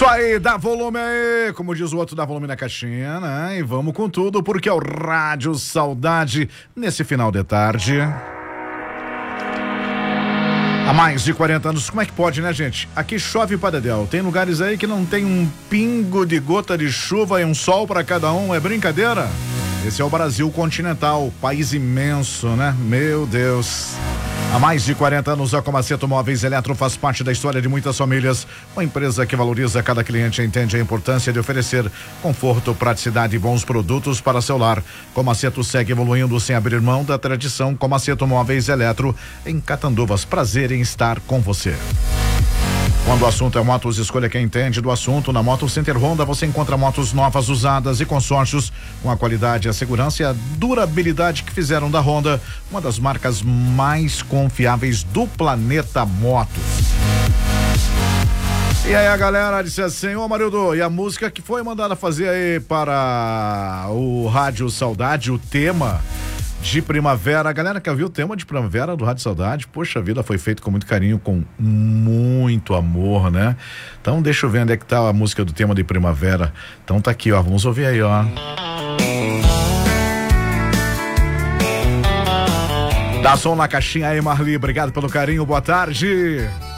Aí, dá volume aí, como diz o outro, dá volume na caixinha, né? E vamos com tudo, porque é o Rádio Saudade, nesse final de tarde. Há mais de 40 anos, como é que pode, né, gente? Aqui chove para dedéu, tem lugares aí que não tem um pingo de gota de chuva e um sol para cada um, é brincadeira? Esse é o Brasil continental, país imenso, né? Meu Deus. Há mais de 40 anos, a Comaceto Móveis Eletro faz parte da história de muitas famílias. Uma empresa que valoriza cada cliente e entende a importância de oferecer conforto, praticidade e bons produtos para seu lar. Comaceto segue evoluindo sem abrir mão da tradição. Comaceto Móveis Eletro, em Catanduvas. Prazer em estar com você. Quando o assunto é motos, escolha quem entende do assunto. Na Moto Center Honda você encontra motos novas, usadas e consórcios com a qualidade, a segurança e a durabilidade que fizeram da Honda uma das marcas mais confiáveis do planeta motos. E aí a galera disse assim, ô Marildo, e a música que foi mandada fazer aí para o Rádio Saudade, o tema de primavera, a galera quer ouvir o tema de primavera do Rádio Saudade, poxa vida, foi feito com muito carinho, com muito amor, né? Então deixa eu ver onde é que tá a música do tema de primavera. Então tá aqui, ó, vamos ouvir aí, ó. Dá som na caixinha aí, Marli, obrigado pelo carinho, boa tarde.